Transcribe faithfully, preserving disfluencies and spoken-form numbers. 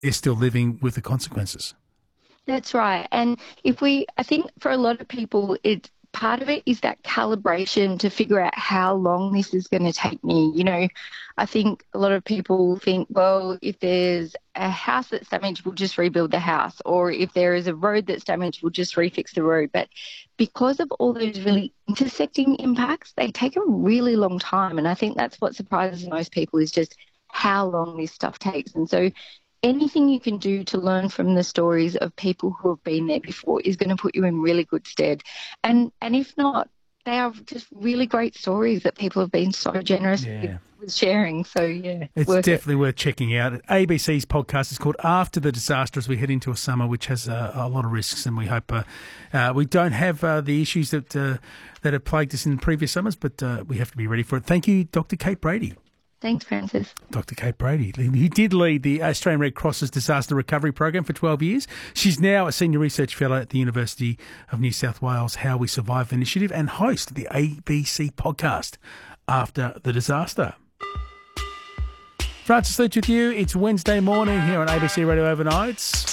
they're still living with the consequences. That's right. And if we, I think for a lot of people, it's part of it is that calibration to figure out how long this is going to take me. You know, I think a lot of people think, well, if there's a house that's damaged, we'll just rebuild the house. Or if there is a road that's damaged, we'll just refix the road. But because of all those really intersecting impacts, they take a really long time. And I think that's what surprises most people is just how long this stuff takes. And so anything you can do to learn from the stories of people who have been there before is going to put you in really good stead. And and if not, they are just really great stories that people have been so generous Yeah. with, with sharing. So, yeah, It's worth definitely it. worth checking out. A B C's podcast is called After the Disaster as we head into a summer which has uh, a lot of risks, and we hope uh, uh, we don't have uh, the issues that, uh, that have plagued us in previous summers, but uh, we have to be ready for it. Thank you, Doctor Kate Brady. Thanks, Francis. Doctor Kate Brady. He did lead the Australian Red Cross's Disaster Recovery Program for twelve years. She's now a Senior Research Fellow at the University of New South Wales How We Survive initiative and host of the A B C podcast After the Disaster. Francis Leach with you. It's Wednesday morning here on A B C Radio Overnights.